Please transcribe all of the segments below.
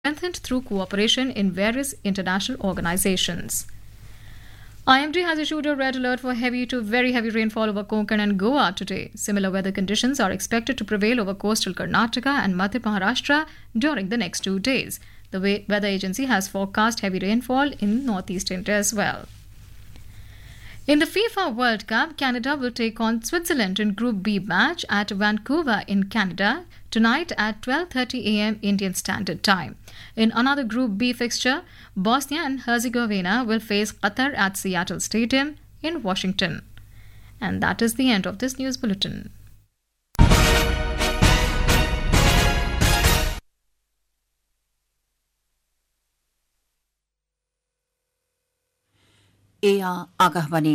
strengthened through cooperation in various international organizations. IMD has issued a red alert for heavy to very heavy rainfall over Konkan and Goa today. Similar weather conditions are expected to prevail over coastal Karnataka and Madhya Maharashtra during the next 2 days. The weather agency has forecast heavy rainfall in northeast India as well. In the FIFA World Cup, Canada will take on Switzerland in Group B match at Vancouver in Canada tonight at 12:30 a.m. Indian Standard Time. In another Group B fixture, Bosnia and Herzegovina will face Qatar at Seattle Stadium in Washington. And that is the end of this news bulletin. এয়া আকাশবাণী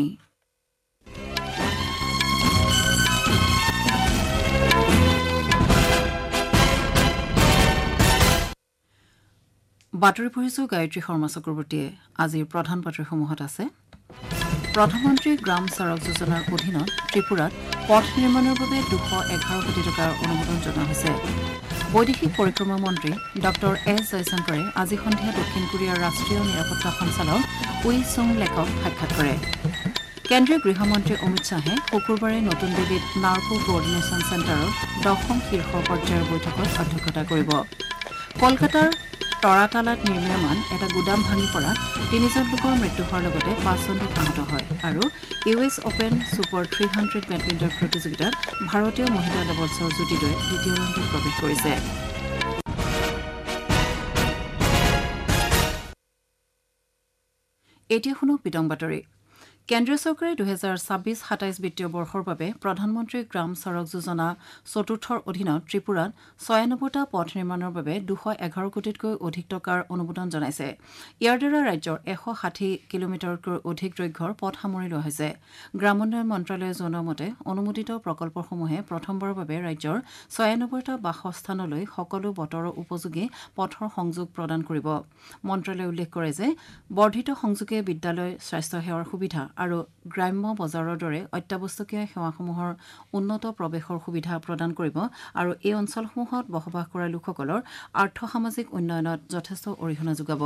বাতৰি পঢ়িছো গায়ত্ৰী শৰ্মা চক্ৰৱৰ্তীয়ে আজিৰ প্ৰধান বাতৰিসমূহত আছে প্ৰধানমন্ত্ৰী গ্ৰাম সড়ক যোজনাৰ অধীনত ত্ৰিপুৰাত পথ নিৰ্মাণৰ বাবে 211 কোটি টকাৰ অনুমোদন জনোৱা হৈছে বৈদেশিক পৰিক্ৰমা মন্ত্ৰী ডক্টৰ এছ জয়শংকৰে আজি সন্ধিয়া দক্ষিণ কোৰিয়াৰ ৰাষ্ট্ৰীয় নিৰাপত্তা সঞ্চালক উই চুং লেকক সাক্ষাৎ কৰে কেন্দ্ৰীয় গৃহমন্ত্ৰী অমিত শ্বাহে শুকুৰবাৰে নতুন দিল্লীত নাৰ্কো কোঅৰ্ডিনেশ্যন চেণ্টাৰৰ 10ম শীৰ্ষ পৰ্যায়ৰ বৈঠকত অধ্যক্ষতা কৰিব কলকাতাৰ তৰাতালাত নিৰ্মীয়মান এটা গুদাম ভাঙি পৰা 3জন লোকৰ মৃত্যু হোৱাৰ লগতে 5জন লোক আহত হয় আৰু ইউএছ অপেন ছুপাৰ 300 বেডমিণ্টন প্ৰতিযোগিতাত ভাৰতীয় মহিলা ডাবলছৰ যুটীদ্বয়ে দ্বিতীয় ৰাউণ্ডত প্ৰৱেশ কৰিছে এতিয়া শুনক বিতং বাতৰি কেন্দ্ৰীয় চৰকাৰে 2026-27 বিত্তীয় বৰ্ষৰ বাবে প্ৰধানমন্ত্ৰী গ্ৰাম সড়ক যোজনা চতুৰ্থৰ অধীনত ত্ৰিপুৰাত 96টা পথ নিৰ্মাণৰ বাবে 211 কোটিতকৈ অধিক টকাৰ অনুমোদন জনাইছে ইয়াৰ দ্বাৰা ৰাজ্যৰ 160 কিলোমিটাৰতকৈ অধিক দৈৰ্ঘ্যৰ পথ সামৰি লোৱা হৈছে গ্ৰামোন্নয়ন মন্ত্ৰালয়ে জনোৱা মতে অনুমোদিত প্ৰকল্পসমূহে প্ৰথমবাৰৰ বাবে ৰাজ্যৰ 96টা বাসস্থানলৈ সকলো বতৰ উপযোগী পথৰ সংযোগ প্ৰদান কৰিব মন্ত্ৰালয়ে উল্লেখ কৰে যে বৰ্ধিত সংযোগে বিদ্যালয় স্বাস্থ্য সেৱাৰ সুবিধা আৰু গ্ৰাম্য বজাৰৰ দৰে অত্যাৱশ্যকীয় সেৱাসমূহৰ উন্নত প্ৰৱেশৰ সুবিধা প্ৰদান কৰিব আৰু এই অঞ্চলসমূহত বসবাস কৰা লোকসকলৰ আৰ্থ-সামাজিক উন্নয়নত যথেষ্ট অৰিহণা যোগাব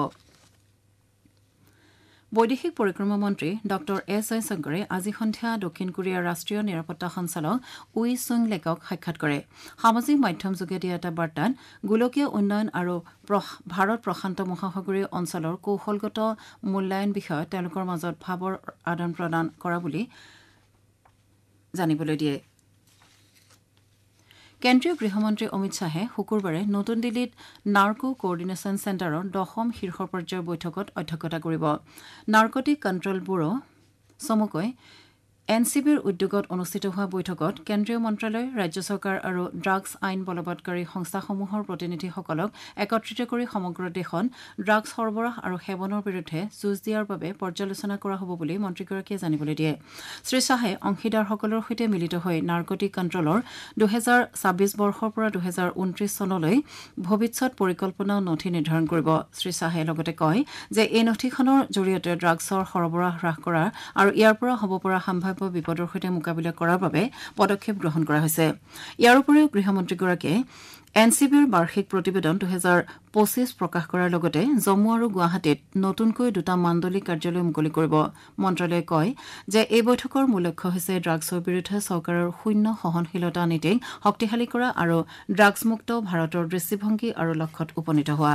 বৈদেশিক পৰিক্ৰমা মন্ত্ৰী ডক্টৰ এছ জয়শংকৰে আজি সন্ধিয়া দক্ষিণ কোৰিয়াৰ ৰাষ্ট্ৰীয় নিৰাপত্তা সঞ্চালক উই চুং লেকক সাক্ষাৎ কৰে সামাজিক মাধ্যম যোগে দিয়া এটা বাৰ্তাত গোলকীয় উন্নয়ন আৰু ভাৰত প্ৰশান্ত মহাসাগৰীয় অঞ্চলৰ কৌশলগত মূল্যায়ন বিষয়ত তেওঁলোকৰ মাজত ভাৱৰ আদান প্ৰদান কৰা বুলি জানিবলৈ দিয়ে কেন্দ্ৰীয় গৃহমন্ত্ৰী অমিত শ্বাহে শুকুৰবাৰে নতুন দিল্লীত নাৰ্কো কোঅৰ্ডিনেশ্যন চেণ্টাৰৰ 10ম শীৰ্ষ পৰ্যায়ৰ বৈঠকত অধ্যক্ষতা কৰিব নাৰ্কটিক কণ্ট্ৰল ব্যুৰো চমুকৈ এনচিবিৰ উদ্যোগত অনুষ্ঠিত হোৱা বৈঠকত কেন্দ্ৰীয় মন্ত্ৰালয় ৰাজ্য চৰকাৰ আৰু ড্ৰাগছ আইন বলবৎকাৰী সংস্থাসমূহৰ প্ৰতিনিধিসকলক একত্ৰিত কৰি সমগ্ৰ দেশত ড্ৰাগছ সৰবৰাহ আৰু সেৱনৰ বিৰুদ্ধে যুঁজ দিয়াৰ বাবে পৰ্যালোচনা কৰা হ'ব বুলি মন্ত্ৰীগৰাকীয়ে জানিবলৈ দিয়ে শ্ৰীশ্বাহে অংশীদাৰসকলৰ সৈতে মিলিত হৈ নাৰ্কটিক কণ্ট্ৰলৰ 2026 বৰ্ষৰ পৰা 2029 চনলৈ ভৱিষ্যত পৰিকল্পনা নথি নিৰ্ধাৰণ কৰিব শ্ৰীশ্বাহে লগতে কয় যে এই নথিখনৰ জৰিয়তে ড্ৰাগছৰ সৰবৰাহ হ্ৰাস কৰা আৰু ইয়াৰ পৰা হ'ব পৰা সম্ভাৱ্য বিপদৰ সৈতে মোকাবিলা কৰাৰ বাবে পদক্ষেপ গ্ৰহণ কৰা হৈছে ইয়াৰ উপৰিও গৃহমন্ত্ৰীগৰাকীয়ে এনচিবিৰ বাৰ্ষিক প্ৰতিবেদন 2025 প্ৰকাশ কৰাৰ লগতে জম্মু আৰু গুৱাহাটীত নতুনকৈ 2টা মাণ্ডলিক কাৰ্যালয় মুকলি কৰিব মন্ত্ৰালয়ে কয় যে এই বৈঠকৰ মূল লক্ষ্য হৈছে ড্ৰাগছৰ বিৰুদ্ধে চৰকাৰৰ শূন্য সহনশীলতা নীতিক শক্তিশালী কৰা আৰু ড্ৰাগছমুক্ত ভাৰতৰ দৃষ্টিভংগী আৰু লক্ষ্যত উপনীত হোৱা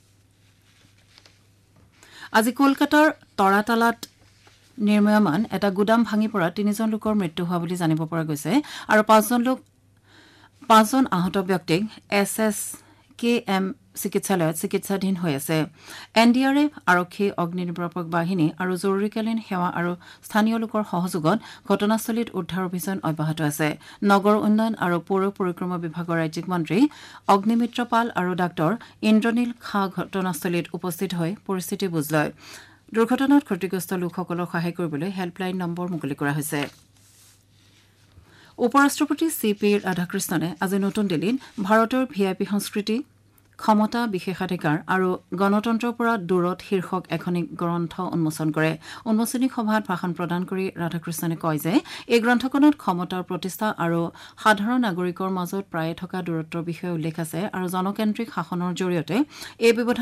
আজি কলকাতাৰ তৰাতালাত নিৰ্মীয়মান এটা গুদাম ভাঙি পৰা 3জন লোকৰ মৃত্যু হোৱা বুলি জানিব পৰা গৈছে আৰু 5জন আহত ব্যক্তিক SSKM চিকিৎসালয়ত চিকিৎসাধীন হৈ আছে NDRF আৰক্ষী অগ্নি নিৰ্বাপক বাহিনী আৰু জৰুৰীকালীন সেৱা আৰু স্থানীয় লোকৰ সহযোগত ঘটনাস্থলীত উদ্ধাৰ অভিযান অব্যাহত আছে নগৰ উন্নয়ন আৰু পৌৰ পৰিক্ৰমা বিভাগৰ ৰাজ্যিক মন্ত্ৰী অগ্নিমিত্ৰ পাল আৰু ডাক্তৰ ইন্দ্ৰনীল খা ঘটনাস্থলীত উপস্থিত হৈ পৰিস্থিতি বুজ লয় দুৰ্ঘটনাত ক্ষতিগ্ৰস্ত লোকসকলক সহায় কৰিবলৈ হেল্পলাইন নম্বৰ মুকলি কৰা হৈছে উপৰাষ্ট্ৰপতি CP ৰাধাকৃষ্ণনে আজি নতুন দিল্লীত ভাৰতৰ VIP সংস্কৃতি ক্ষমতা বিশেষাধিকাৰ আৰু গণতন্ত্ৰৰ পৰা দূৰত শীৰ্ষক এখন গ্ৰন্থ উন্মোচন কৰে উন্মোচনী সভাত ভাষণ প্ৰদান কৰি ৰাধাকৃষ্ণনে কয় যে এই গ্ৰন্থখনত ক্ষমতাৰ প্ৰতিষ্ঠা আৰু সাধাৰণ নাগৰিকৰ মাজত প্ৰায়ে থকা দূৰত্বৰ বিষয়ে উল্লেখ আছে আৰু জনকেন্দ্ৰিক শাসনৰ জৰিয়তে এই ব্যৱধান